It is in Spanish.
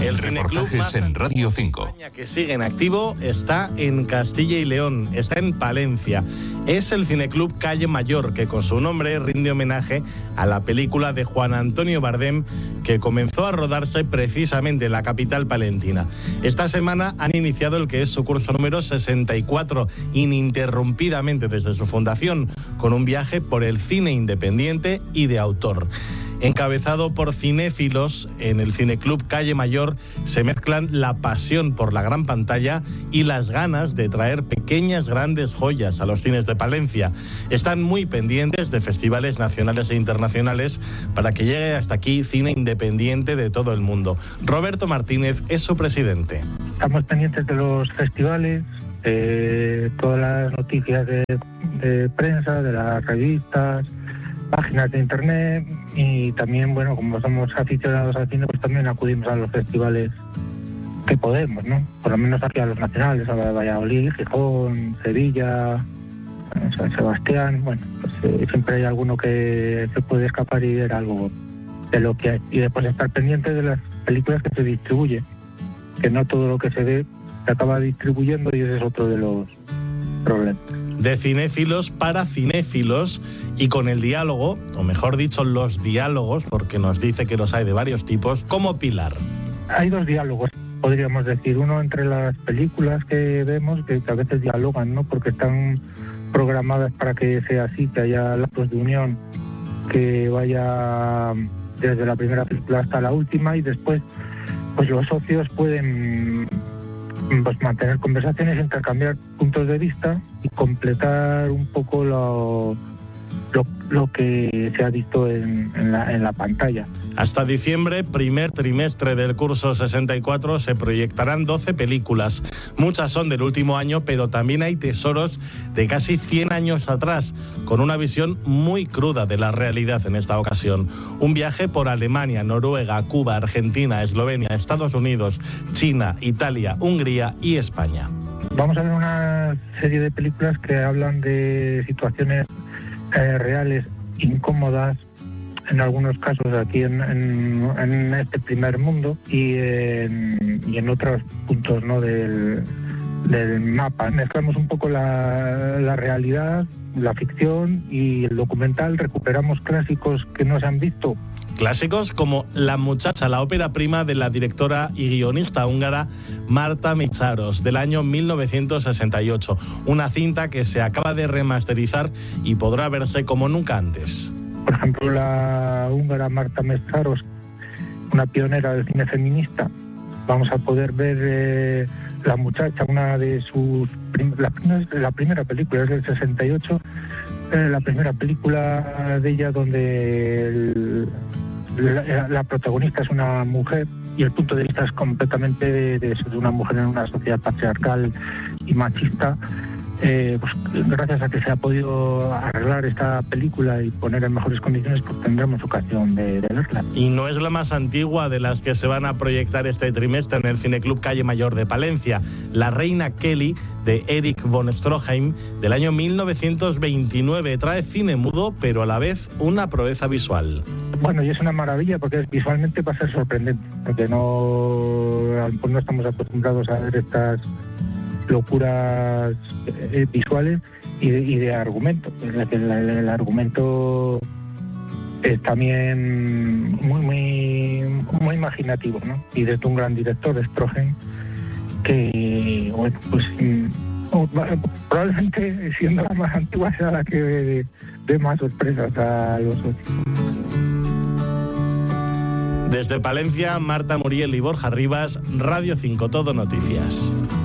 El Reportajes en Radio 5. Que sigue en activo está en Castilla y León, está en Palencia. Es el Cineclub Calle Mayor, que con su nombre rinde homenaje a la película de Juan Antonio Bardem, que comenzó a rodarse precisamente en la capital palentina. Esta semana han iniciado el que es su curso número 64, ininterrumpidamente desde su fundación, con un viaje por el cine independiente y de autor. Encabezado por cinéfilos, en el Cineclub Calle Mayor se mezclan la pasión por la gran pantalla y las ganas de traer pequeñas grandes joyas a los cines de Palencia. Están muy pendientes de festivales nacionales e internacionales para que llegue hasta aquí cine independiente de todo el mundo. Roberto Martínez es su presidente. Estamos pendientes de los festivales, de todas las noticias de prensa, de las revistas, páginas de internet, y también, bueno, como somos aficionados al cine, pues también acudimos a los festivales que podemos, ¿no? Por lo menos aquí a los nacionales, a Valladolid, Gijón, Sevilla, San Sebastián. Bueno, pues siempre hay alguno que se puede escapar y ver algo de lo que hay. Y después estar pendiente de las películas que se distribuyen, que no todo lo que se ve se acaba distribuyendo, y ese es otro de los problemas. De cinéfilos para cinéfilos, y con el diálogo, o mejor dicho, los diálogos, porque nos dice que los hay de varios tipos, como pilar. Hay dos diálogos, podríamos decir. Uno entre las películas que vemos, que a veces dialogan, ¿no? Porque están programadas para que sea así, que haya lazos de unión, que vaya desde la primera película hasta la última, y después pues los socios pueden pues mantener conversaciones, intercambiar puntos de vista y completar un poco lo que se ha visto en la pantalla. Hasta diciembre, primer trimestre del curso 64, se proyectarán 12 películas. Muchas son del último año, pero también hay tesoros de casi 100 años atrás, con una visión muy cruda de la realidad en esta ocasión. Un viaje por Alemania, Noruega, Cuba, Argentina, Eslovenia, Estados Unidos, China, Italia, Hungría y España. Vamos a ver una serie de películas que hablan de situaciones reales, incómodas, en algunos casos aquí en este primer mundo, y en otros puntos, ¿no?, del mapa. Mezclamos un poco la realidad, la ficción y el documental. Recuperamos clásicos que no se han visto. Clásicos como La muchacha, la ópera prima de la directora y guionista húngara Marta Mészáros, del año 1968. Una cinta que se acaba de remasterizar y podrá verse como nunca antes. Por ejemplo, la húngara Marta Mészáros, una pionera del cine feminista. Vamos a poder ver La muchacha, una de sus... La primera película, es del 68, la primera película de ella donde la protagonista es una mujer, y el punto de vista es completamente de una mujer en una sociedad patriarcal y machista. Pues gracias a que se ha podido arreglar esta película y poner en mejores condiciones, pues tendremos ocasión de verla. Y no es la más antigua de las que se van a proyectar este trimestre en el Cineclub Calle Mayor de Palencia. La reina Kelly, de Erich von Stroheim, del año 1929. Trae cine mudo, pero a la vez una proeza visual. Bueno, y es una maravilla, porque visualmente va a ser sorprendente, porque no estamos acostumbrados a ver estas locuras visuales y de argumento. El argumento es también muy imaginativo, ¿no? Y desde un gran director, Stroheim, que, bueno, pues probablemente, siendo la más antigua, sea la que dé más sorpresas a los otros. Desde Palencia, Marta Muriel y Borja Rivas, Radio 5 Todo Noticias.